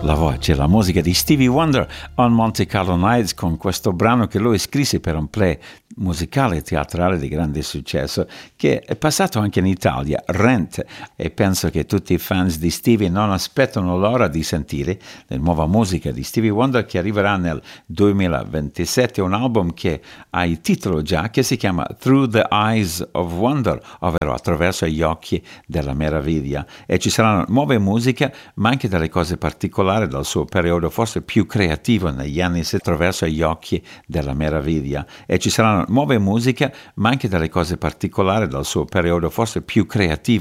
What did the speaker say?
La voce, la musica di Stevie Wonder on Monte Carlo Nights, con questo brano che lui scrisse per un play musicale e teatrale di grande successo che è passato anche in Italia, Rent, e penso che tutti i fans di Stevie non aspettano l'ora di sentire la nuova musica di Stevie Wonder che arriverà nel 2027, un album che ha il titolo già, che si chiama Through the Eyes of Wonder, ovvero attraverso gli occhi della meraviglia, e ci saranno nuove musiche ma anche delle cose particolari dal suo periodo forse più creativo negli anni 70, attraverso gli occhi della meraviglia, e ci saranno nuove musiche ma anche delle cose particolari dal suo periodo forse più creativo